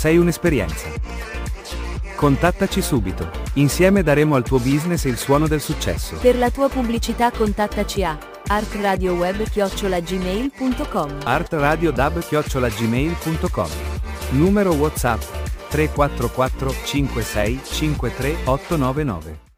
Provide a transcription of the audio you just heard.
sei un'esperienza. Contattaci subito. Insieme daremo al tuo business il suono del successo. Per la tua pubblicità contattaci a artradioweb@gmail.com. artradiodub@gmail.com. Numero WhatsApp 344 56 53 899.